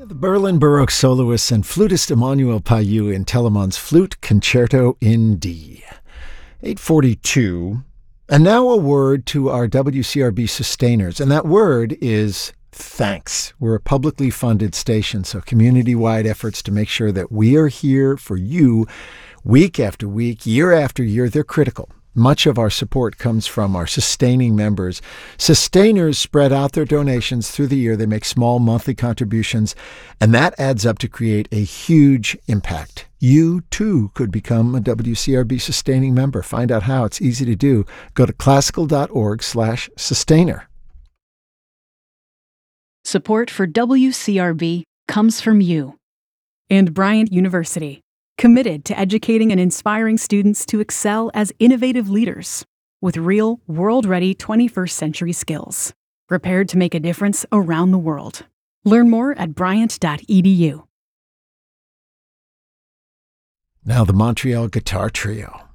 The Berlin Baroque soloist and flutist Emmanuel Payou in Telemann's Flute Concerto in D. 8:42. And now a word to our WCRB sustainers, and that word is thanks. We're a publicly funded station, so community-wide efforts to make sure that we are here for you week after week, year after year, they're critical. Much of our support comes from our sustaining members. Sustainers spread out their donations through the year. They make small monthly contributions, and that adds up to create a huge impact. You, too, could become a WCRB sustaining member. Find out how. It's easy to do. Go to classical.org/sustainer. Support for WCRB comes from you and Bryant University, committed to educating and inspiring students to excel as innovative leaders with real, world-ready 21st century skills, prepared to make a difference around the world. Learn more at bryant.edu. Now the Montreal Guitar Trio.